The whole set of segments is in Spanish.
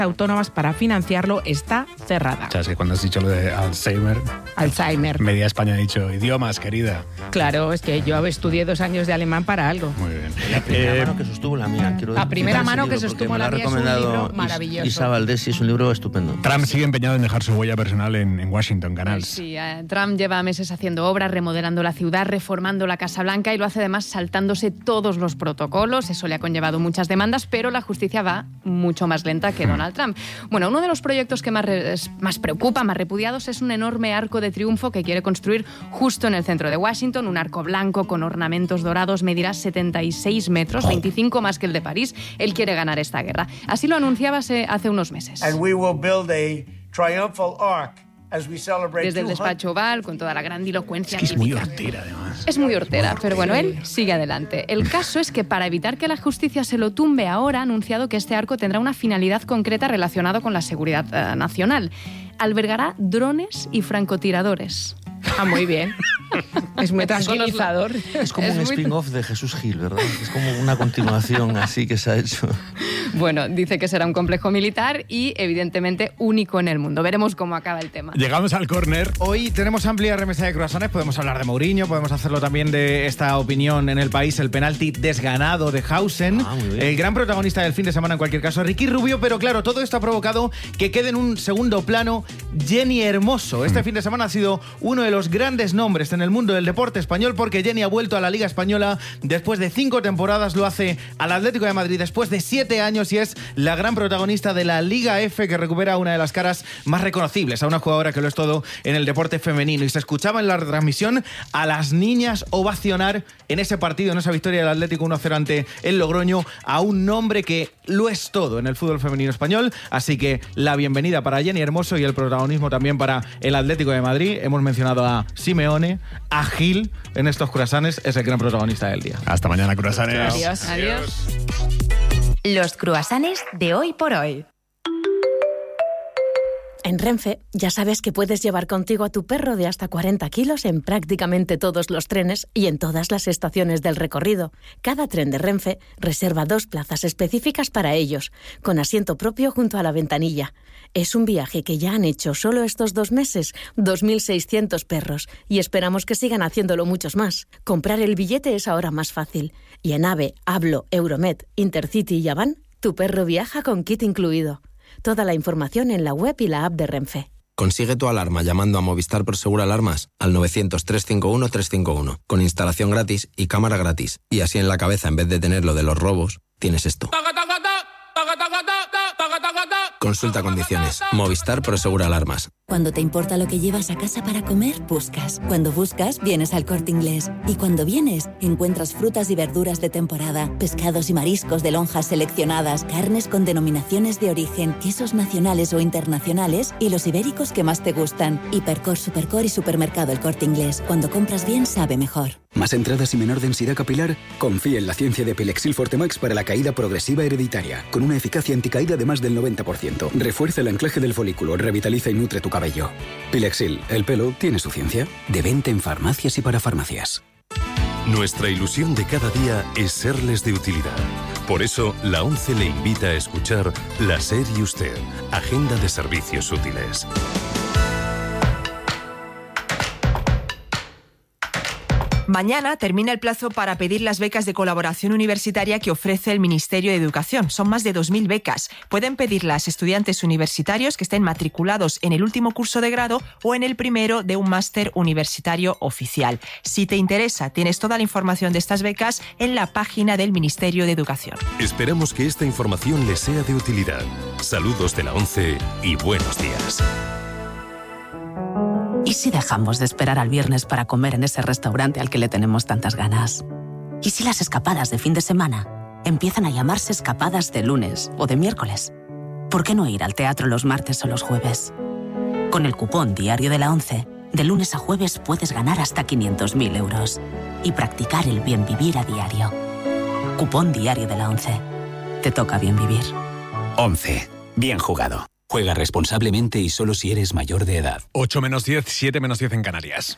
autónomas para financiarlo está cerrada. O sea, es que cuando has dicho lo de Alzheimer, media España ha dicho idiomas, querida. Claro, es que yo estudié 2 años de alemán para algo. Muy bien. La primera mano que sostuvo la mía. La primera mano que sostuvo la mía es un libro maravilloso. Isa Valdés, y es un libro estupendo. Trump sigue empeñado en dejar su huella personal en Washington, Canals. Sí, Trump lleva meses haciendo obras, remodelando la ciudad, reformando la Casa Blanca y lo hace además saltándose todos los protocolos. Eso le ha conllevado muchas demandas, pero la justicia va mucho más lenta que Donald Trump. Bueno, uno de los proyectos que más preocupa, más repudiados, es un enorme arco de triunfo que quiere construir justo en el centro de Washington, un arco blanco con ornamentos dorados, medirá 76 metros, 25 más que el de París. Él quiere ganar esta guerra. Así lo anunciaba hace unos meses. And we will build a triumphal arc as we celebrate. Desde el despacho Oval, con toda la grandilocuencia. Es muy hortera, además. Es muy hortera, pero bueno, él sigue adelante. El caso es que para evitar que la justicia se lo tumbe ahora, ha anunciado que este arco tendrá una finalidad concreta relacionada con la seguridad nacional. Albergará drones y francotiradores. Ah, muy bien. Es muy tranquilizador. Es como un spin-off de Jesús Gil, ¿verdad? Es como una continuación así que se ha hecho. Bueno, dice que será un complejo militar y evidentemente único en el mundo. Veremos cómo acaba el tema. Llegamos al córner. Hoy tenemos amplia remesa de croissants. Podemos hablar de Mourinho, podemos hacerlo también de esta opinión en el país, el penalti desganado de Hausen. El gran protagonista del fin de semana en cualquier caso, Ricky Rubio. Pero claro, todo esto ha provocado que quede en un segundo plano Jenni Hermoso. Este fin de semana ha sido uno de los grandes nombres en el mundo del deporte español, porque Jenni ha vuelto a la Liga Española después de 5 temporadas, lo hace al Atlético de Madrid después de 7 años y es la gran protagonista de la Liga F, que recupera una de las caras más reconocibles a una jugadora que lo es todo en el deporte femenino. Y se escuchaba en la retransmisión a las niñas ovacionar en ese partido, en esa victoria del Atlético 1-0 ante el Logroño, a un nombre que lo es todo en el fútbol femenino español. Así que la bienvenida para Jenni Hermoso y el protagonismo también para el Atlético de Madrid. Hemos mencionado a Simeone, a Gil en estos croissants, es el gran protagonista del día. Hasta mañana, croissants. Adiós. Adiós. Los croissants de hoy por hoy. En Renfe ya sabes que puedes llevar contigo a tu perro de hasta 40 kilos en prácticamente todos los trenes y en todas las estaciones del recorrido. Cada tren de Renfe reserva 2 plazas específicas para ellos, con asiento propio junto a la ventanilla. Es un viaje que ya han hecho solo estos 2 meses 2.600 perros y esperamos que sigan haciéndolo muchos más. Comprar el billete es ahora más fácil. Y en AVE, Hablo, Euromed, Intercity y Avan, tu perro viaja con kit incluido. Toda la información en la web y la app de Renfe. Consigue tu alarma llamando a Movistar Prosegur Alarmas al 900-351-351, con instalación gratis y cámara gratis. Y así en la cabeza, en vez de tener lo de los robos, tienes esto. Consulta condiciones. Movistar Prosegur Alarmas. Cuando te importa lo que llevas a casa para comer, buscas. Cuando buscas, vienes al Corte Inglés. Y cuando vienes, encuentras frutas y verduras de temporada, pescados y mariscos de lonjas seleccionadas, carnes con denominaciones de origen, quesos nacionales o internacionales y los ibéricos que más te gustan. Hipercor, Supercor y Supermercado El Corte Inglés. Cuando compras bien, sabe mejor. ¿Más entradas y menor densidad capilar? Confía en la ciencia de Pilexil Fortemax para la caída progresiva hereditaria, con una eficacia anticaída de más del 90%. Refuerza el anclaje del folículo, revitaliza y nutre tu cabello. Pilexil, el pelo tiene su ciencia. De venta en farmacias y para farmacias. Nuestra ilusión de cada día es serles de utilidad. Por eso, la ONCE le invita a escuchar La SER y Usted, Agenda de Servicios Útiles. Mañana termina el plazo para pedir las becas de colaboración universitaria que ofrece el Ministerio de Educación. Son más de 2.000 becas. Pueden pedirlas estudiantes universitarios que estén matriculados en el último curso de grado o en el primero de un máster universitario oficial. Si te interesa, tienes toda la información de estas becas en la página del Ministerio de Educación. Esperamos que esta información les sea de utilidad. Saludos de la ONCE y buenos días. ¿Y si dejamos de esperar al viernes para comer en ese restaurante al que le tenemos tantas ganas? ¿Y si las escapadas de fin de semana empiezan a llamarse escapadas de lunes o de miércoles? ¿Por qué no ir al teatro los martes o los jueves? Con el cupón diario de la ONCE, de lunes a jueves puedes ganar hasta 500.000 euros y practicar el bien vivir a diario. Cupón diario de la ONCE. Te toca bien vivir. ONCE. Bien jugado. Juega responsablemente y solo si eres mayor de edad. 8 menos 10, 7 menos 10 en Canarias.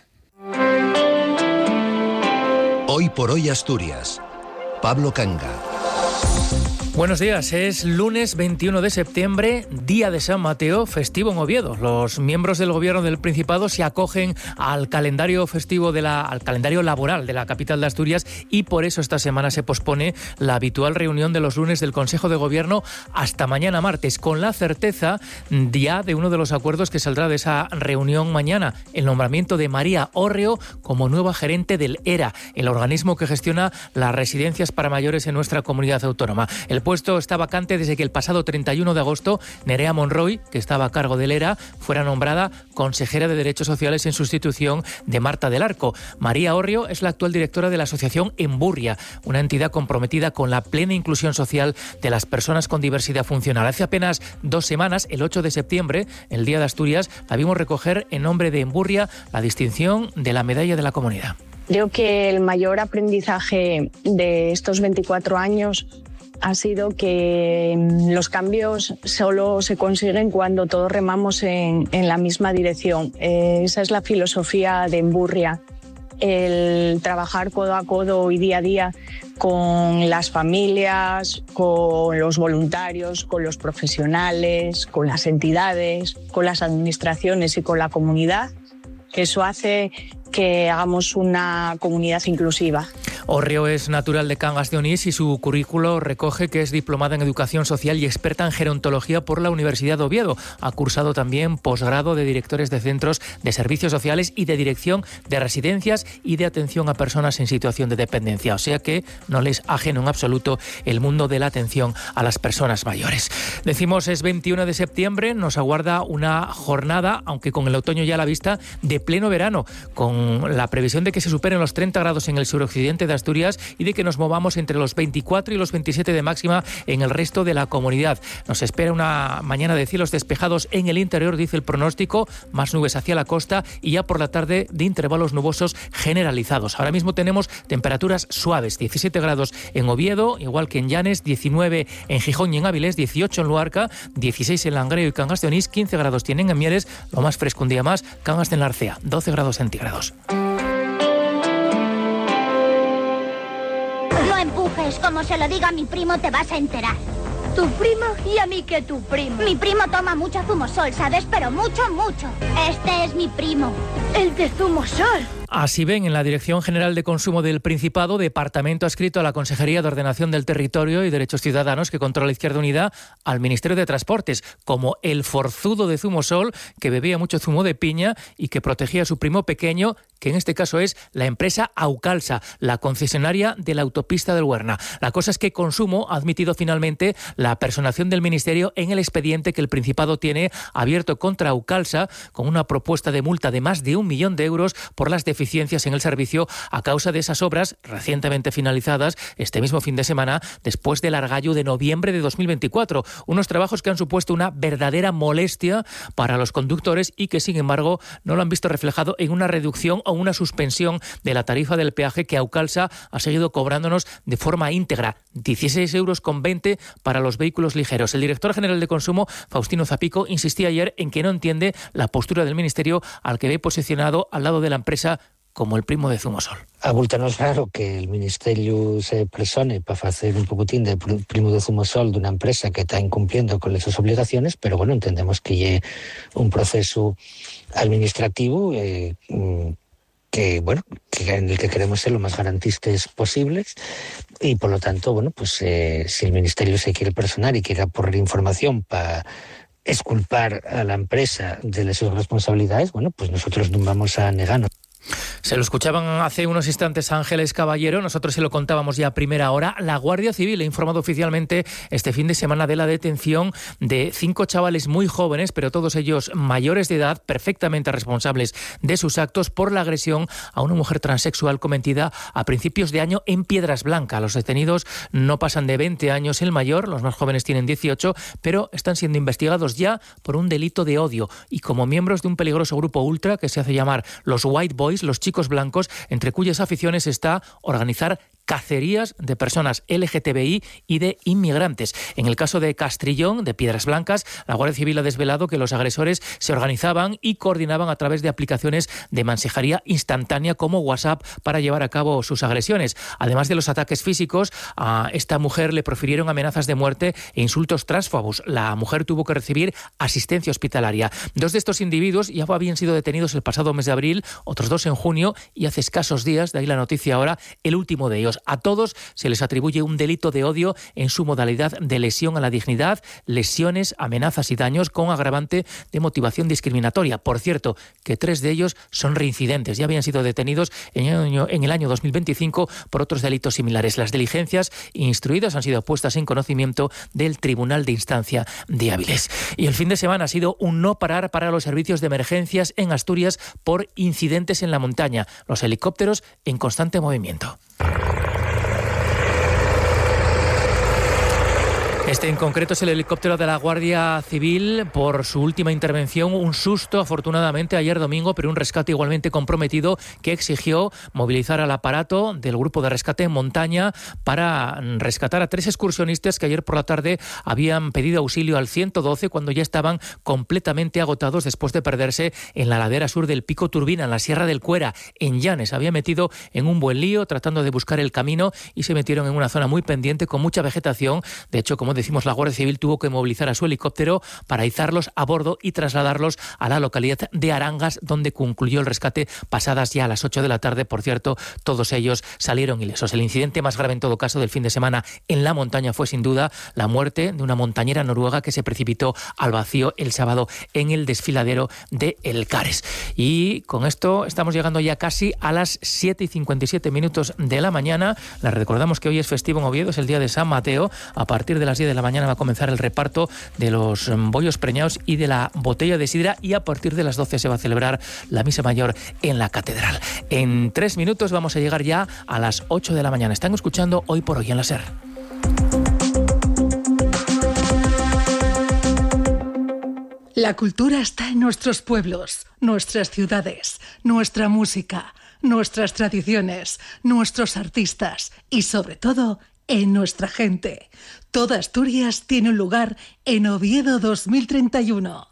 Hoy por hoy Asturias. Pablo Canga. Buenos días, es lunes 21 de septiembre, día de San Mateo, festivo en Oviedo. Los miembros del Gobierno del Principado se acogen al calendario festivo al calendario laboral de la capital de Asturias y por eso esta semana se pospone la habitual reunión de los lunes del Consejo de Gobierno hasta mañana martes, con la certeza ya de uno de los acuerdos que saldrá de esa reunión mañana, el nombramiento de María Orrio como nueva gerente del ERA, el organismo que gestiona las residencias para mayores en nuestra comunidad autónoma. El puesto está vacante desde que el pasado 31 de agosto Nerea Monroy, que estaba a cargo del ERA, fuera nombrada consejera de Derechos Sociales en sustitución de Marta del Arco. María Orrio es la actual directora de la asociación Emburria, una entidad comprometida con la plena inclusión social de las personas con diversidad funcional. Hace apenas 2 semanas, el 8 de septiembre, el Día de Asturias, la vimos recoger en nombre de Emburria la distinción de la Medalla de la Comunidad. Creo que el mayor aprendizaje de estos 24 años ha sido que los cambios solo se consiguen cuando todos remamos en la misma dirección. Esa es la filosofía de Emburria, el trabajar codo a codo y día a día con las familias, con los voluntarios, con los profesionales, con las entidades, con las administraciones y con la comunidad. Eso hace que hagamos una comunidad inclusiva. Orrio es natural de Cangas de Onís y su currículo recoge que es diplomada en Educación Social y experta en Gerontología por la Universidad de Oviedo. Ha cursado también posgrado de directores de centros de servicios sociales y de dirección de residencias y de atención a personas en situación de dependencia. O sea que no les es ajeno en absoluto el mundo de la atención a las personas mayores. Decimos, es 21 de septiembre, nos aguarda una jornada, aunque con el otoño ya a la vista, de pleno verano, con la previsión de que se superen los 30 grados en el suroccidente de Asturias y de que nos movamos entre los 24 y los 27 de máxima en el resto de la comunidad. Nos espera una mañana de cielos despejados en el interior, dice el pronóstico, más nubes hacia la costa y ya por la tarde de intervalos nubosos generalizados. Ahora mismo tenemos temperaturas suaves, 17 grados en Oviedo, igual que en Llanes, 19 en Gijón y en Avilés, 18 en Luarca, 16 en Langreo y Cangas de Onís, 15 grados tienen en Mieres, lo más fresco un día más, Cangas de Narcea, 12 grados centígrados. No empujes, como se lo diga a mi primo te vas a enterar. ¿Tu primo? ¿Y a mí qué tu primo? Mi primo toma mucho zumosol, ¿sabes? Pero mucho, mucho. Este es mi primo. El de zumosol. Así ven, en la Dirección General de Consumo del Principado, departamento adscrito a la Consejería de Ordenación del Territorio y Derechos Ciudadanos que controla Izquierda Unida, al Ministerio de Transportes, como el forzudo de Zumosol que bebía mucho zumo de piña y que protegía a su primo pequeño, que en este caso es la empresa Aucalsa, la concesionaria de la autopista del Huerna. La cosa es que Consumo ha admitido finalmente la personación del Ministerio en el expediente que el Principado tiene abierto contra Aucalsa, con una propuesta de multa de más de 1 millón de euros por las deficiencias en el servicio a causa de esas obras recientemente finalizadas este mismo fin de semana después del argallo de noviembre de 2024. Unos trabajos que han supuesto una verdadera molestia para los conductores y que, sin embargo, no lo han visto reflejado en una reducción o una suspensión de la tarifa del peaje que Aucalsa ha seguido cobrándonos de forma íntegra, 16,20 euros para los vehículos ligeros. El director general de Consumo, Faustino Zapico, insistía ayer en que no entiende la postura del Ministerio al que ve posicionado al lado de la empresa como el primo de Zumosol. Abultanos raro que el Ministerio se presione para hacer un poquitín de primo de Zumosol de una empresa que está incumpliendo con esas obligaciones, pero bueno, entendemos que lleve un proceso administrativo que bueno, que en el que queremos ser lo más garantistas posibles y por lo tanto, bueno, pues si el Ministerio se quiere personar y quiere aportar información para exculpar a la empresa de sus responsabilidades, bueno, pues nosotros no vamos a negarnos. Se lo escuchaban hace unos instantes a Ángeles Caballero, nosotros se lo contábamos ya a primera hora. La Guardia Civil ha informado oficialmente este fin de semana de la detención de 5 chavales muy jóvenes, pero todos ellos mayores de edad, perfectamente responsables de sus actos por la agresión a una mujer transexual cometida a principios de año en Piedras Blancas. Los detenidos no pasan de 20 años el mayor, los más jóvenes tienen 18, pero están siendo investigados ya por un delito de odio y como miembros de un peligroso grupo ultra que se hace llamar los White Boys, los chicos blancos, entre cuyas aficiones está organizar cacerías de personas LGTBI y de inmigrantes. En el caso de Castrillón, de Piedras Blancas, la Guardia Civil ha desvelado que los agresores se organizaban y coordinaban a través de aplicaciones de mensajería instantánea como WhatsApp para llevar a cabo sus agresiones. Además de los ataques físicos, a esta mujer le profirieron amenazas de muerte e insultos transfobos. La mujer tuvo que recibir asistencia hospitalaria. 2 de estos individuos ya habían sido detenidos el pasado mes de abril, otros 2 en junio y hace escasos días, de ahí la noticia ahora, el último de ellos. A todos se les atribuye un delito de odio en su modalidad de lesión a la dignidad, lesiones, amenazas y daños con agravante de motivación discriminatoria. Por cierto, que 3 de ellos son reincidentes. Ya habían sido detenidos en el año 2025 por otros delitos similares. Las diligencias instruidas han sido puestas en conocimiento del Tribunal de Instancia de Áviles. Y el fin de semana ha sido un no parar para los servicios de emergencias en Asturias por incidentes en la montaña. Los helicópteros en constante movimiento. Este en concreto es el helicóptero de la Guardia Civil por su última intervención. Un susto, afortunadamente, ayer domingo, pero un rescate igualmente comprometido que exigió movilizar al aparato del grupo de rescate en montaña para rescatar a 3 excursionistas que ayer por la tarde habían pedido auxilio al 112 cuando ya estaban completamente agotados después de perderse en la ladera sur del Pico Turbina, en la Sierra del Cuera, en Llanes. Había metido en un buen lío tratando de buscar el camino y se metieron en una zona muy pendiente con mucha vegetación. De hecho, como decimos, la Guardia Civil tuvo que movilizar a su helicóptero para izarlos a bordo y trasladarlos a la localidad de Arangas, donde concluyó el rescate pasadas ya a las 8 de la tarde. Por cierto, todos ellos salieron ilesos. El incidente más grave en todo caso del fin de semana en la montaña fue sin duda la muerte de una montañera noruega que se precipitó al vacío el sábado en el desfiladero de El Cares. Y con esto estamos llegando ya casi a las 7:57 de la mañana. Les recordamos que hoy es festivo en Oviedo, es el día de San Mateo. A partir de las 10 de la mañana va a comenzar el reparto de los bollos preñados y de la botella de sidra, y a partir de las 12 se va a celebrar la misa mayor en la catedral. En 3 minutos vamos a llegar ya a las 8 de la mañana. Están escuchando Hoy por Hoy en la SER. La cultura está en nuestros pueblos, nuestras ciudades, nuestra música, nuestras tradiciones, nuestros artistas y, sobre todo, en nuestra gente. Toda Asturias tiene un lugar en Oviedo 2031.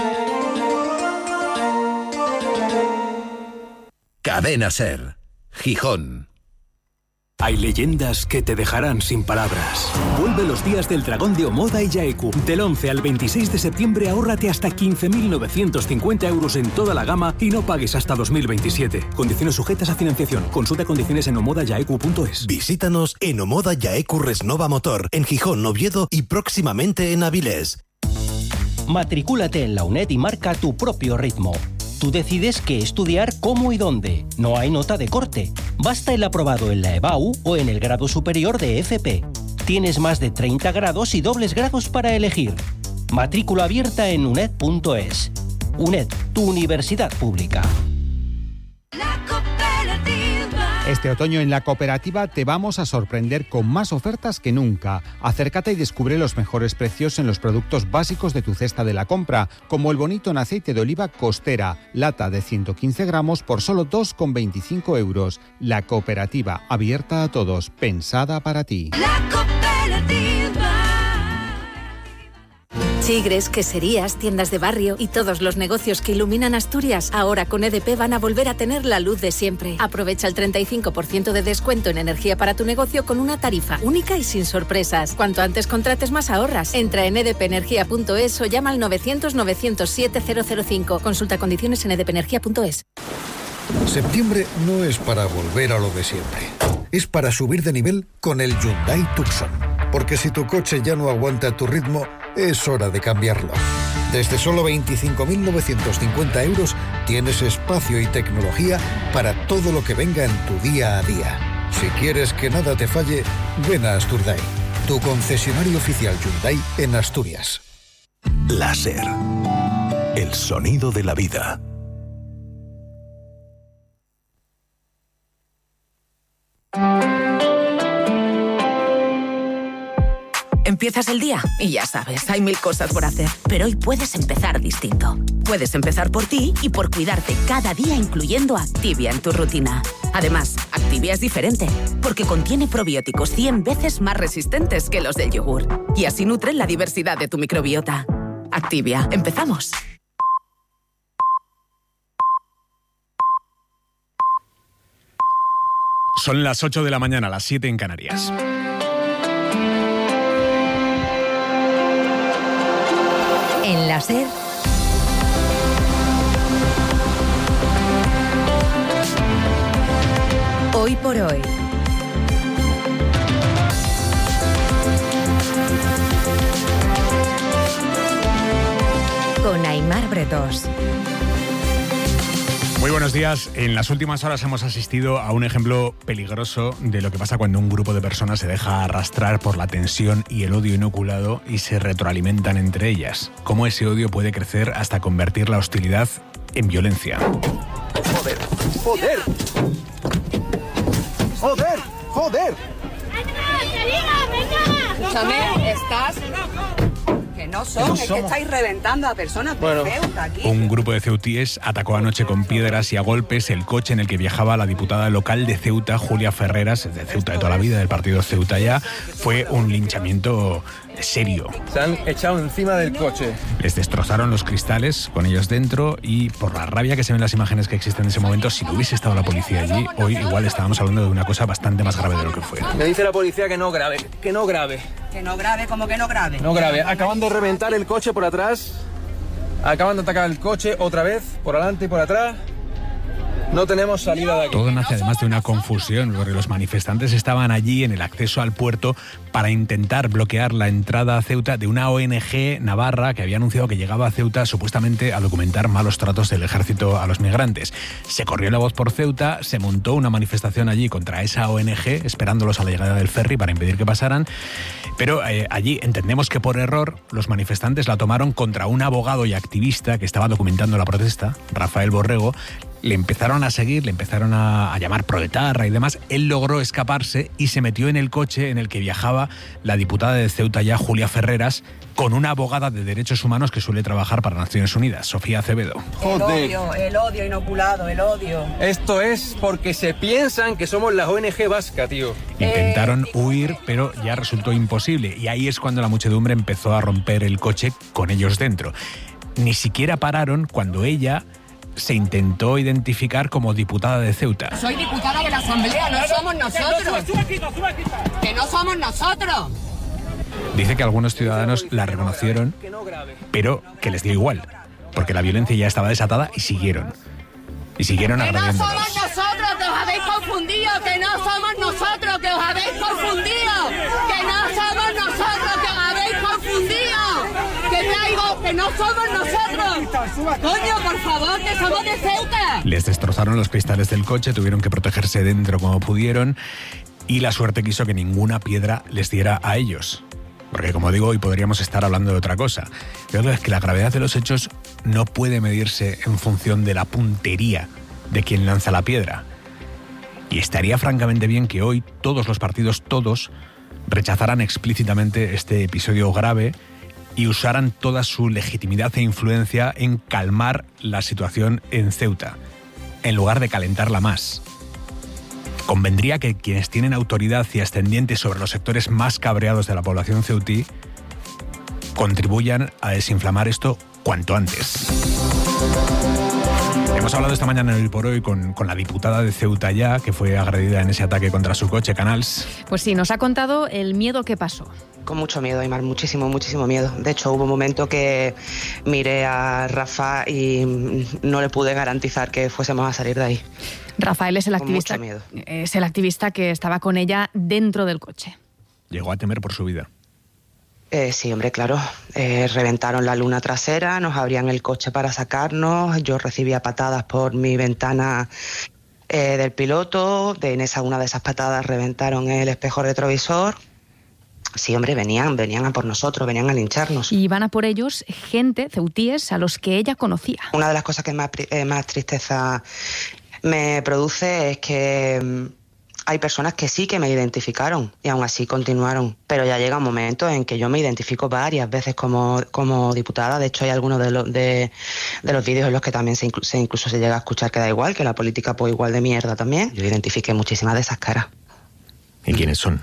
Cadena SER, Gijón. Hay leyendas que te dejarán sin palabras. Vuelve los días del dragón de Omoda y Yaeku. Del 11 al 26 de septiembre ahórrate hasta 15.950 euros en toda la gama y no pagues hasta 2027. Condiciones sujetas a financiación. Consulta condiciones en omodayaeku.es. Visítanos en Omoda Yaeku Resnova Motor, en Gijón, Oviedo y próximamente en Avilés. Matricúlate en la UNED y marca tu propio ritmo. Tú decides qué estudiar, cómo y dónde. No hay nota de corte. Basta el aprobado en la EBAU o en el grado superior de FP. Tienes más de 30 grados y dobles grados para elegir. Matrícula abierta en uned.es. UNED, tu universidad pública. Este otoño en La Cooperativa te vamos a sorprender con más ofertas que nunca. Acércate y descubre los mejores precios en los productos básicos de tu cesta de la compra, como el bonito en aceite de oliva Costera, lata de 115 gramos por solo 2,25 euros. La Cooperativa, abierta a todos, pensada para ti. La Cooperativa. Chigres, queserías, tiendas de barrio y todos los negocios que iluminan Asturias, ahora con EDP van a volver a tener la luz de siempre. Aprovecha el 35% de descuento en energía para tu negocio con una tarifa única y sin sorpresas. Cuanto antes contrates, más ahorras. Entra en edpenergia.es o llama al 900-907-005. Consulta condiciones en edpenergia.es. Septiembre no es para volver a lo de siempre. Es para subir de nivel con el Hyundai Tucson. Porque si tu coche ya no aguanta tu ritmo, es hora de cambiarlo. Desde solo 25.950 euros tienes espacio y tecnología para todo lo que venga en tu día a día. Si quieres que nada te falle, ven a Asturday, tu concesionario oficial Hyundai en Asturias. La SER, el sonido de la vida. Empiezas el día y ya sabes, hay 1000 cosas por hacer. Pero hoy puedes empezar distinto. Puedes empezar por ti y por cuidarte cada día, incluyendo Activia en tu rutina. Además, Activia es diferente, porque contiene probióticos 100 veces más resistentes que los del yogur. Y así nutren la diversidad de tu microbiota. Activia, empezamos. Son las 8 de la mañana, las 7 en Canarias. En la SER, Hoy por Hoy. Con Aimar Bretos. Muy buenos días. En las últimas horas hemos asistido a un ejemplo peligroso de lo que pasa cuando un grupo de personas se deja arrastrar por la tensión y el odio inoculado y se retroalimentan entre ellas. Cómo ese odio puede crecer hasta convertir la hostilidad en violencia. ¡Joder! ¡Joder! ¡Joder! ¡Joder! Escúchame, estás... Que no son, es que estáis reventando a personas de Ceuta aquí. Un grupo de ceutíes atacó anoche con piedras y a golpes el coche en el que viajaba la diputada local de Ceuta, Julia Ferreras, de Ceuta de toda la vida, del partido Ceuta Ya. Fue un linchamiento serio. Se han echado encima del coche. Les destrozaron los cristales con ellos dentro y por la rabia que se ven las imágenes que existen en ese momento, si no hubiese estado la policía allí, hoy igual estábamos hablando de una cosa bastante más grave de lo que fue. Me dice la policía que no grave, que no grave. Que no grave, ¿cómo que no grave? No grave. Acaban de reventar el coche por atrás. Acaban de atacar el coche otra vez, por adelante y por atrás. No tenemos salida de aquí. Todo nace además de una confusión, porque los manifestantes estaban allí en el acceso al puerto para intentar bloquear la entrada a Ceuta de una ONG navarra que había anunciado que llegaba a Ceuta supuestamente a documentar malos tratos del ejército a los migrantes. Se corrió la voz por Ceuta, se montó una manifestación allí contra esa ONG, esperándolos a la llegada del ferry para impedir que pasaran, pero allí entendemos que por error los manifestantes la tomaron contra un abogado y activista que estaba documentando la protesta, Rafael Borrego. Le empezaron a seguir, le empezaron a llamar proetarra y demás. Él logró escaparse y se metió en el coche en el que viajaba la diputada de Ceuta Ya, Julia Ferreras, con una abogada de derechos humanos que suele trabajar para Naciones Unidas, Sofía Acevedo. Joder. El odio inoculado, el odio. Esto es porque se piensan que somos la ONG vasca, tío. Intentaron huir, pero ya resultó imposible. Y ahí es cuando la muchedumbre empezó a romper el coche con ellos dentro. Ni siquiera pararon cuando ella se intentó identificar como diputada de Ceuta. Soy diputada de la Asamblea, no somos nosotros. Que no somos nosotros. Dice que algunos ciudadanos la reconocieron, pero que les dio igual, porque la violencia ya estaba desatada y siguieron. Y siguieron agrediéndolos. ¡Que no somos nosotros, que os habéis confundido! ¡Que no somos nosotros, que os habéis confundido! ¡Que no somos nosotros, que os habéis confundido! ¡Que traigo, que no somos nosotros! ¡Coño, por favor, que somos de Ceuta! Les destrozaron los cristales del coche, tuvieron que protegerse dentro como pudieron y la suerte quiso que ninguna piedra les diera a ellos. Porque, como digo, hoy podríamos estar hablando de otra cosa. Pero es que la gravedad de los hechos no puede medirse en función de la puntería de quien lanza la piedra. Y estaría francamente bien que hoy todos los partidos, todos, rechazaran explícitamente este episodio grave y usaran toda su legitimidad e influencia en calmar la situación en Ceuta, en lugar de calentarla más. Convendría que quienes tienen autoridad y ascendientes sobre los sectores más cabreados de la población ceutí contribuyan a desinflamar esto cuanto antes. Hemos hablado esta mañana en Hoy por Hoy con la diputada de Ceuta Ya, que fue agredida en ese ataque contra su coche, Canals. Pues sí, nos ha contado el miedo que pasó. Con mucho miedo, Aimar, muchísimo miedo. De hecho, hubo un momento que miré a Rafa y no le pude garantizar que fuésemos a salir de ahí. Rafael es el activista que estaba con ella dentro del coche. Llegó a temer por su vida. Sí, hombre, claro. Reventaron la luna trasera, nos abrían el coche para sacarnos, yo recibía patadas por mi ventana del piloto, una de esas patadas reventaron el espejo retrovisor. Sí, hombre, venían a por nosotros, venían a lincharnos. Y van a por ellos gente, ceutíes, a los que ella conocía. Una de las cosas que más tristeza me produce es que Hay personas que sí que me identificaron y aún así continuaron, pero ya llega un momento en que yo me identifico varias veces como diputada. De hecho, hay algunos de los vídeos en los que también incluso se llega a escuchar que da igual, que la política pues igual de mierda también. Yo identifiqué muchísimas de esas caras. ¿Y quiénes son?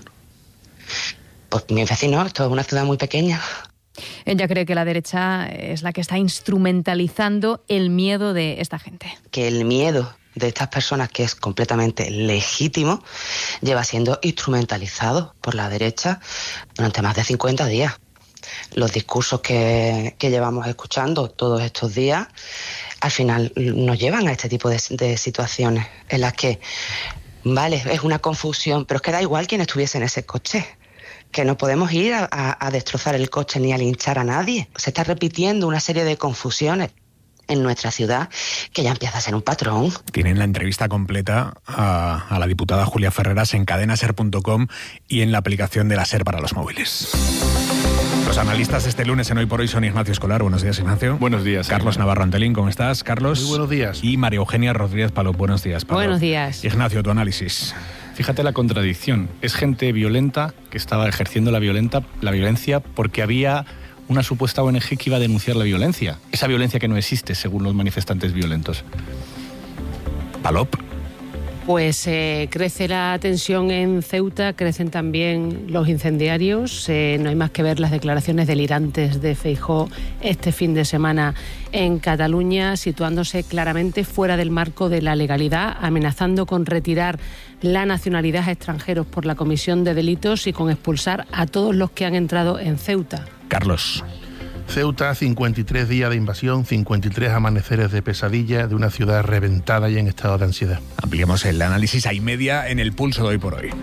Pues mis vecinos, esto es una ciudad muy pequeña. Ella cree que la derecha es la que está instrumentalizando el miedo de esta gente. Que el miedo de estas personas, que es completamente legítimo, lleva siendo instrumentalizado por la derecha durante más de 50 días. Los discursos que llevamos escuchando todos estos días, al final nos llevan a este tipo de situaciones en las que, vale, es una confusión, pero es que da igual quién estuviese en ese coche. Que no podemos ir a destrozar el coche ni a linchar a nadie. Se está repitiendo una serie de confusiones en nuestra ciudad que ya empieza a ser un patrón. Tienen la entrevista completa a la diputada Julia Ferreras en cadenaser.com y en la aplicación de la SER para los móviles. Los analistas este lunes en Hoy por Hoy son Ignacio Escolar. Buenos días, Ignacio. Buenos días. Carlos Navarro Antolín, ¿cómo estás? Carlos. Muy buenos días. Y María Eugenia Rodríguez Palop. Buenos días, Palop. Buenos días. Ignacio, tu análisis. Fíjate la contradicción. Es gente violenta que estaba ejerciendo la violencia porque había una supuesta ONG que iba a denunciar la violencia. Esa violencia que no existe, según los manifestantes violentos. Palop. Pues crece la tensión en Ceuta, crecen también los incendiarios. No hay más que ver las declaraciones delirantes de Feijóo este fin de semana en Cataluña, situándose claramente fuera del marco de la legalidad, amenazando con retirar la nacionalidad a extranjeros por la comisión de delitos y con expulsar a todos los que han entrado en Ceuta. Carlos. Ceuta, 53 días de invasión, 53 amaneceres de pesadilla de una ciudad reventada y en estado de ansiedad. Ampliemos el análisis a y media en el pulso de Hoy por Hoy.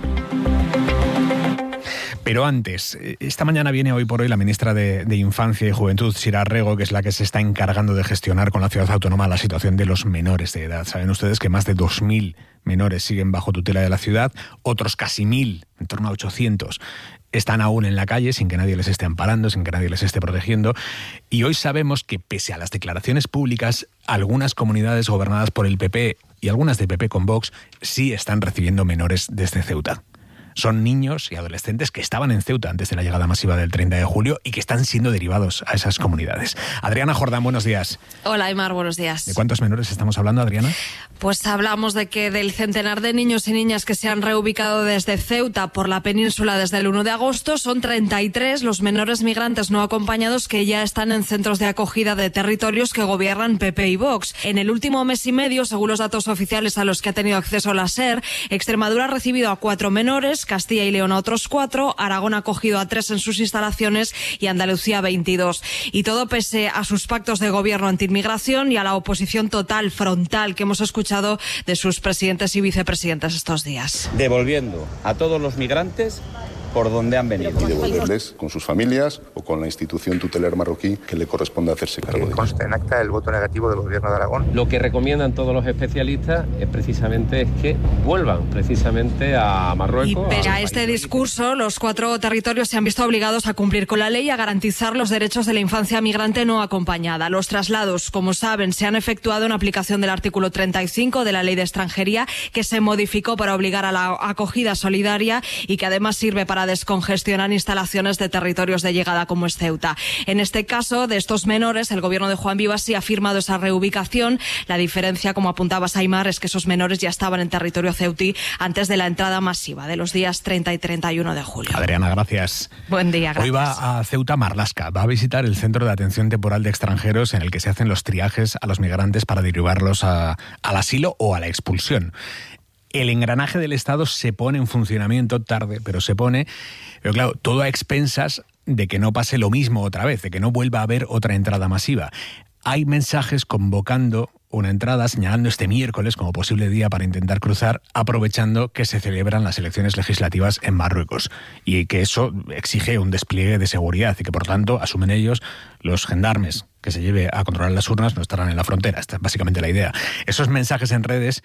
Pero antes, esta mañana viene Hoy por Hoy la ministra de Infancia y Juventud, Sira Rego, que es la que se está encargando de gestionar con la ciudad autónoma la situación de los menores de edad. Saben ustedes que más de 2.000 menores siguen bajo tutela de la ciudad, otros casi 1.000, en torno a 800, están aún en la calle sin que nadie les esté amparando, sin que nadie les esté protegiendo. Y hoy sabemos que, pese a las declaraciones públicas, algunas comunidades gobernadas por el PP y algunas de PP con Vox sí están recibiendo menores desde Ceuta. Son niños y adolescentes que estaban en Ceuta antes de la llegada masiva del 30 de julio y que están siendo derivados a esas comunidades. Adriana Jordán, buenos días. Hola, Aymar, buenos días. ¿De cuántos menores estamos hablando, Adriana? Pues hablamos de que del centenar de niños y niñas que se han reubicado desde Ceuta por la península desde el 1 de agosto, son 33 los menores migrantes no acompañados que ya están en centros de acogida de territorios que gobiernan PP y Vox. En el último mes y medio, según los datos oficiales a los que ha tenido acceso la SER, Extremadura ha recibido a 4 menores, Castilla y León a otros 4, Aragón ha acogido a 3 en sus instalaciones y Andalucía a 22. Y todo pese a sus pactos de gobierno antiinmigración y a la oposición total, frontal, que hemos escuchado de sus presidentes y vicepresidentes estos días. Devolviendo a todos los migrantes por donde han venido. Y devolverles con sus familias o con la institución tutelar marroquí que le corresponde hacerse cargo de ellos. Consta en acta el voto negativo del Gobierno de Aragón. Lo que recomiendan todos los especialistas es precisamente que vuelvan precisamente a Marruecos. Y pese a este discurso, los 4 territorios se han visto obligados a cumplir con la ley y a garantizar los derechos de la infancia migrante no acompañada. Los traslados, como saben, se han efectuado en aplicación del artículo 35 de la Ley de Extranjería, que se modificó para obligar a la acogida solidaria y que además sirve para descongestionar instalaciones de territorios de llegada como es Ceuta. En este caso, de estos menores, el gobierno de Juan Vivas sí ha firmado esa reubicación. La diferencia, como apuntaba Aymar, es que esos menores ya estaban en territorio ceutí antes de la entrada masiva de los días 30 y 31 de julio. Adriana, gracias. Buen día, gracias. Hoy va a Ceuta Marlaska, va a visitar el Centro de Atención Temporal de Extranjeros en el que se hacen los triajes a los migrantes para derivarlos al asilo o a la expulsión. El engranaje del Estado se pone en funcionamiento tarde, pero se pone. Pero claro, todo a expensas de que no pase lo mismo otra vez, de que no vuelva a haber otra entrada masiva. Hay mensajes convocando una entrada, señalando este miércoles como posible día para intentar cruzar, aprovechando que se celebran las elecciones legislativas en Marruecos y que eso exige un despliegue de seguridad y que, por tanto, asumen ellos, los gendarmes que se lleve a controlar las urnas no estarán en la frontera. Esta es básicamente la idea. Esos mensajes en redes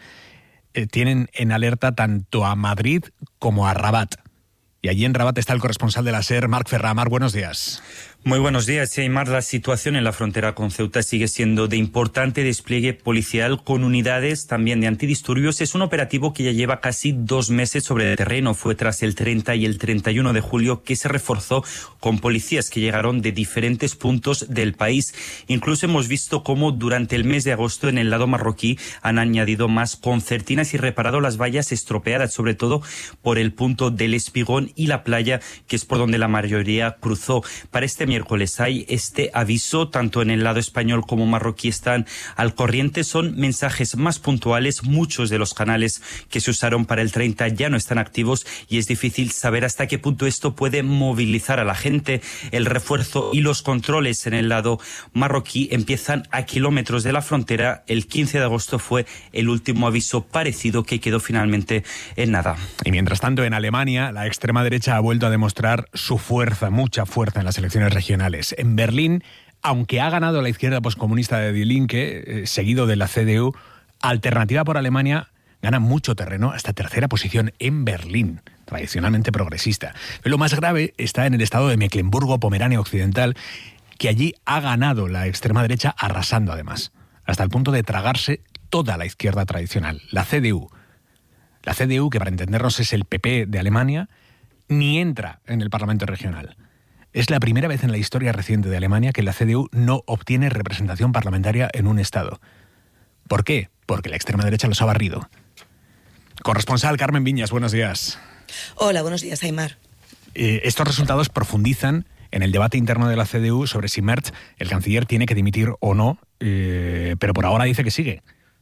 tienen en alerta tanto a Madrid como a Rabat. Y allí en Rabat está el corresponsal de la SER, Marc Ferrà. Marc, buenos días. Muy buenos días, Aymar. La situación en la frontera con Ceuta sigue siendo de importante despliegue policial con unidades también de antidisturbios. Es un operativo que ya lleva casi 2 meses sobre el terreno. Fue tras el 30 y el 31 de julio que se reforzó con policías que llegaron de diferentes puntos del país. Incluso hemos visto cómo durante el mes de agosto en el lado marroquí han añadido más concertinas y reparado las vallas estropeadas, sobre todo por el punto del Espigón y la playa, que es por donde la mayoría cruzó. Para este miércoles hay este aviso, tanto en el lado español como marroquí están al corriente. Son mensajes más puntuales. Muchos de los canales que se usaron para el 30 ya no están activos y es difícil saber hasta qué punto esto puede movilizar a la gente. El refuerzo y los controles en el lado marroquí empiezan a kilómetros de la frontera. El 15 de agosto fue el último aviso parecido, que quedó finalmente en nada. Y mientras tanto, en Alemania, la extrema derecha ha vuelto a demostrar su fuerza, mucha fuerza en las elecciones regionales. En Berlín, aunque ha ganado la izquierda poscomunista de Die Linke, seguido de la CDU, Alternativa por Alemania gana mucho terreno, hasta tercera posición en Berlín, tradicionalmente progresista. Pero lo más grave está en el estado de Mecklemburgo-Pomerania Occidental, que allí ha ganado la extrema derecha, arrasando además, hasta el punto de tragarse toda la izquierda tradicional, la CDU. La CDU, que para entendernos es el PP de Alemania, ni entra en el Parlamento regional. Es la primera vez en la historia reciente de Alemania que la CDU no obtiene representación parlamentaria en un estado. ¿Por qué? Porque la extrema derecha los ha barrido. Corresponsal Carmen Viñas, buenos días. Hola, buenos días, Aymar. Estos resultados profundizan en el debate interno de la CDU sobre si Merz, el canciller, tiene que dimitir o no, pero por ahora dice que sigue.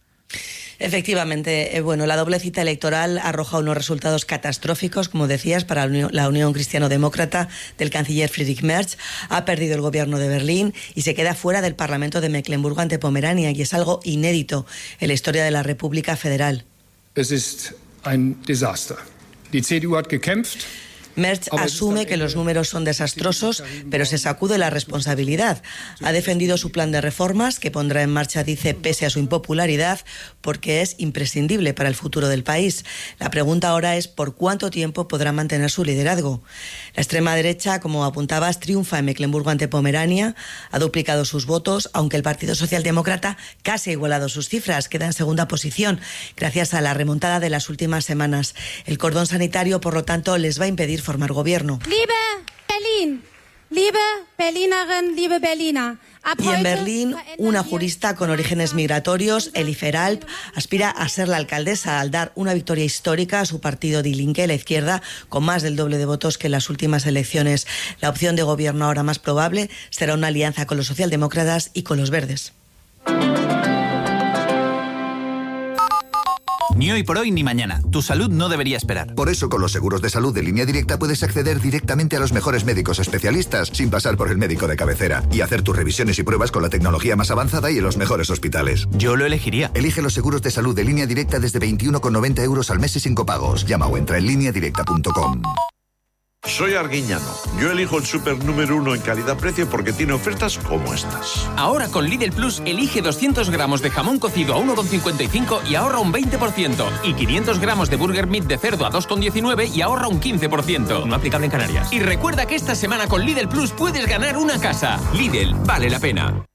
Efectivamente, la doble cita electoral arroja unos resultados catastróficos, como decías, para la Unión Cristiano-Demócrata del canciller Friedrich Merz. Ha perdido el gobierno de Berlín y se queda fuera del Parlamento de Mecklemburgo ante Pomerania, y es algo inédito en la historia de la República Federal. Es ist ein Desaster. Die CDU hat gekämpft. Merz asume que los números son desastrosos, pero se sacude la responsabilidad. Ha defendido su plan de reformas, que pondrá en marcha, dice, pese a su impopularidad, porque es imprescindible para el futuro del país. La pregunta ahora es por cuánto tiempo podrá mantener su liderazgo. La extrema derecha, como apuntabas, triunfa en Mecklemburgo ante Pomerania, ha duplicado sus votos, aunque el Partido Socialdemócrata casi ha igualado sus cifras, queda en segunda posición, gracias a la remontada de las últimas semanas. El cordón sanitario, por lo tanto, les va a impedir formar gobierno. Liebe Berlin, liebe Berlinerin, liebe Berliner. Y en Berlín, una jurista con orígenes migratorios, Elifer Alp, aspira a ser la alcaldesa al dar una victoria histórica a su partido Die Linke, la izquierda, con más del doble de votos que en las últimas elecciones. La opción de gobierno ahora más probable será una alianza con los socialdemócratas y con los verdes. Ni hoy por hoy ni mañana. Tu salud no debería esperar. Por eso, con los seguros de salud de Línea Directa puedes acceder directamente a los mejores médicos especialistas sin pasar por el médico de cabecera y hacer tus revisiones y pruebas con la tecnología más avanzada y en los mejores hospitales. Yo lo elegiría. Elige los seguros de salud de Línea Directa desde 21,90 € al mes y sin copagos. Llama o entra en lineadirecta.com. Soy Arguiñano. Yo elijo el súper número 1 en calidad-precio porque tiene ofertas como estas. Ahora con Lidl Plus elige 200 gramos de jamón cocido a 1,55 y ahorra un 20%. Y 500 gramos de burger meat de cerdo a 2,19 y ahorra un 15%. No aplicable en Canarias. Y recuerda que esta semana con Lidl Plus puedes ganar una casa. Lidl, vale la pena.